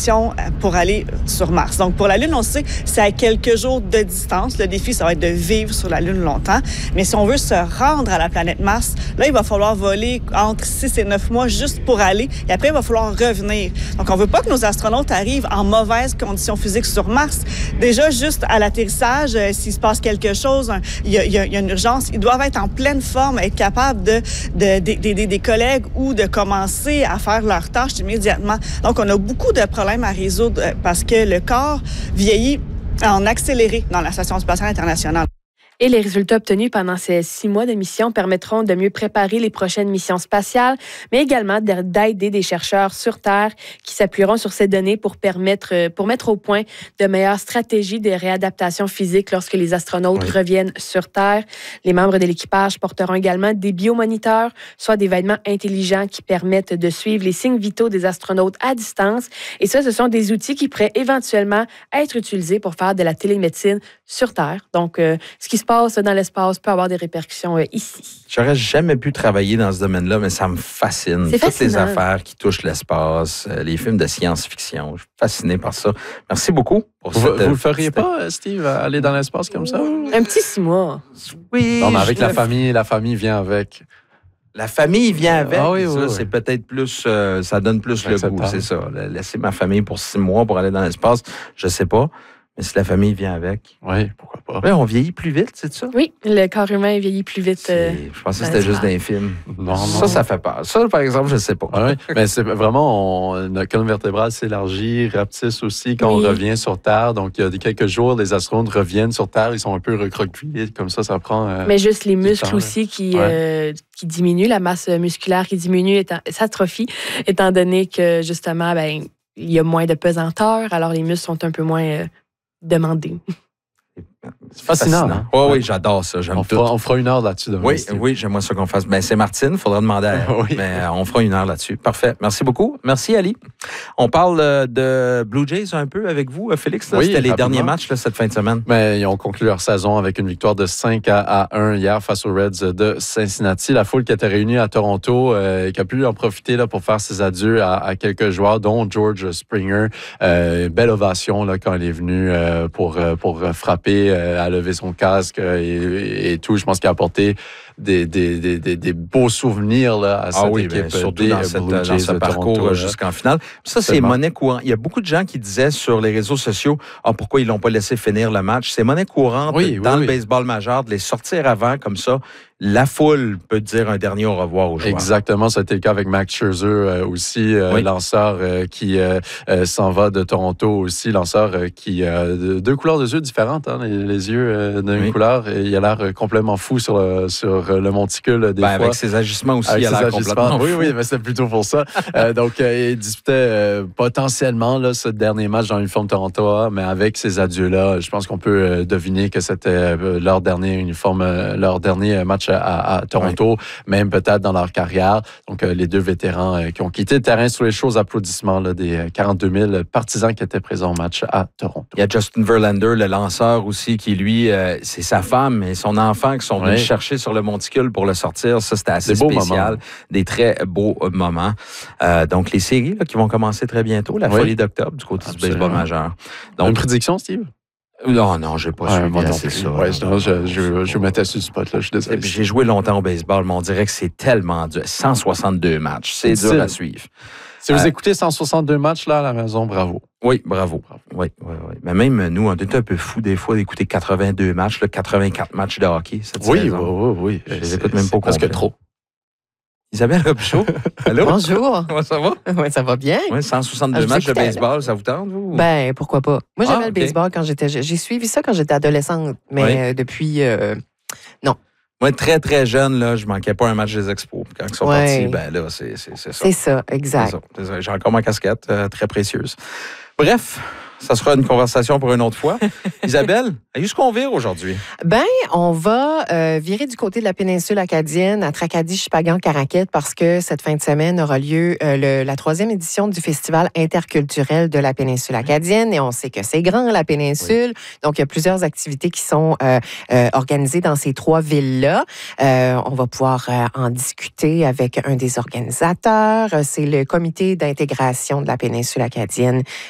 mission pour aller sur Mars. Donc, pour la Lune, on sait, c'est à quelques jours de distance. Le défi, ça va être de vivre sur la Lune longtemps. Mais si on veut se rendre à la planète Mars, là, il va falloir voler entre 6 et 9 mois juste pour aller. Et après, il va falloir revenir. Donc, on veut pas que nos astronautes arrivent en mauvaises conditions physiques sur Mars. Déjà, juste à l'atterrissage, s'il se passe quelque chose, il y a une urgence, ils doivent être en pleine forme, être capables d'aider des collègues ou de commencer à faire leurs tâches immédiatement. Donc, on a beaucoup de problèmes à résoudre parce que le corps vieillit en accéléré dans la Station spatiale internationale. Et les résultats obtenus pendant ces 6 mois de mission permettront de mieux préparer les prochaines missions spatiales, mais également d'aider des chercheurs sur Terre qui s'appuieront sur ces données pour mettre au point de meilleures stratégies de réadaptation physique lorsque les astronautes reviennent sur Terre. Les membres de l'équipage porteront également des biomoniteurs, soit des vêtements intelligents qui permettent de suivre les signes vitaux des astronautes à distance. Et ça, ce sont des outils qui pourraient éventuellement être utilisés pour faire de la télémédecine sur Terre. Donc, ce qui se passe dans l'espace peut avoir des répercussions ici. J'aurais jamais pu travailler dans ce domaine-là, mais ça me fascine. C'est Toutes les fascinant. affaires qui touchent l'espace, les films de science-fiction. Je suis fasciné par ça. Merci beaucoup pour Vous le feriez pas, Steve, aller dans l'espace comme ça? Un petit 6 mois. Oui. Non, mais avec la famille vient avec. La famille vient avec. Ah oui, ça, oui, c'est peut-être plus... ça donne plus le goût, Acceptable. c'est ça. Laisser ma famille pour 6 mois pour aller dans l'espace, je sais pas. Mais si la famille vient avec... Oui, pourquoi pas? Oui, on vieillit plus vite, c'est ça? Oui, le corps humain vieillit plus vite. Je pensais que c'était juste des films. Non. Ça fait peur. Ça, par exemple, je sais pas. Oui, mais c'est vraiment, notre colonne vertébrale s'élargit, rapetisse aussi quand on revient sur Terre. Donc, il y a quelques jours, les astronautes reviennent sur Terre, ils sont un peu recroquevillés, comme ça prend... mais juste les muscles temps, aussi qui diminuent, la masse musculaire qui diminue, s'atrophie, étant donné que, justement, il y a moins de pesanteur, alors les muscles sont un peu moins demandés. C'est fascinant. Hein? Oh, oui, j'adore ça. J'aime tout. On fera 1 heure là-dessus demain. Oui, j'aimerais ça qu'on fasse. C'est Martine, il faudra demander à elle. Oui. Mais on fera 1 heure là-dessus. Parfait. Merci beaucoup. Merci, Ali. On parle de Blue Jays un peu avec vous, Félix. Oui, c'était les rapidement. derniers matchs cette fin de semaine. Mais ils ont conclu leur saison avec une victoire de 5-1 hier face aux Reds de Cincinnati. La foule qui était réunie à Toronto et qui a pu en profiter là, pour faire ses adieux à quelques joueurs, dont George Springer. Belle ovation là, quand il est venu pour frapper, à lever son casque et tout. Je pense qu'il a apporté des beaux souvenirs là, à cette équipe. Surtout dans ce parcours Toronto, jusqu'en finale. Ça, c'est monnaie courante. Il y a beaucoup de gens qui disaient sur les réseaux sociaux pourquoi ils ne l'ont pas laissé finir le match. C'est monnaie courante dans le baseball majeur de les sortir avant, comme ça. La foule peut dire un dernier au revoir aux joueurs. Exactement, ça a été le cas avec Max Scherzer aussi, lanceur qui s'en va de Toronto aussi, lanceur qui a 2 couleurs de yeux différentes, hein, les yeux d'une couleur, et il a l'air complètement fou sur le monticule des fois. Avec ses agissements aussi, il a l'air complètement fou. Oui, mais c'est plutôt pour ça. Donc, il disputait potentiellement là, ce dernier match dans l'uniforme Toronto, mais avec ces adieux-là, je pense qu'on peut deviner que c'était leur dernier uniforme, leur dernier match à Toronto, même peut-être dans leur carrière. Donc, les 2 vétérans qui ont quitté le terrain sous les chauds applaudissements là, des 42 000 partisans qui étaient présents au match à Toronto. Il y a Justin Verlander, le lanceur aussi, qui lui, c'est sa femme et son enfant qui sont venus chercher sur le monticule pour le sortir. Ça, c'était assez spécial. Des très beaux moments. Donc, les séries là, qui vont commencer très bientôt, la folie d'octobre du côté du baseball majeur. Donc, une prédiction, Steve? Non, j'ai pas suivi. C'est ça. Je me mettais sur le spot, là, je suis désolé. J'ai joué longtemps au baseball, mais on dirait que c'est tellement dur. 162 matchs, c'est dur à suivre. Si vous écoutez 162 matchs là à la maison, bravo. Oui, bravo. Oui. Mais même nous, on était un peu fous des fois d'écouter 82 matchs, 84 matchs de hockey cette saison. Oui. Je les écoute même pas parce que trop. Isabelle Robichaud, allô? Bonjour. Comment ça va? Oui, ça va bien. Oui, 162 matchs de baseball, ça vous tente, vous? Ben, pourquoi pas. Moi, j'aimais le baseball quand j'étais... J'ai suivi ça quand j'étais adolescente, mais depuis... non. Moi, très, très jeune, là, je manquais pas un match des Expos. Quand ils sont partis, ben là, c'est ça. C'est ça, exact. C'est ça. J'ai encore ma casquette, très précieuse. Bref, ça sera une conversation pour une autre fois. Isabelle, jusqu'on vire aujourd'hui? Ben, on va virer du côté de la péninsule acadienne à Tracadie, Chupagan, Caraquette, parce que cette fin de semaine aura lieu la 3e édition du Festival interculturel de la péninsule acadienne. Et on sait que c'est grand, la péninsule. Oui. Donc, il y a plusieurs activités qui sont organisées dans ces 3 villes-là. On va pouvoir en discuter avec un des organisateurs. C'est le comité d'intégration de la péninsule acadienne